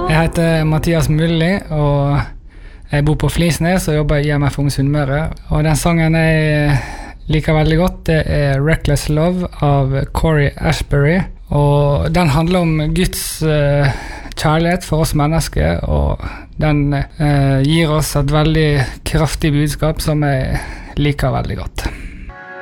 Jeg heter Mathias Mulli, og jeg bor på Flisnes og jobber i IMF Ung Sunnmøre. Og den sangen jeg liker veldig godt, det er Reckless Love av Corey Ashbury. Og den handler om Guds kjærlighet for oss mennesker, og den gir oss et veldig kraftig budskap som jeg liker veldig godt.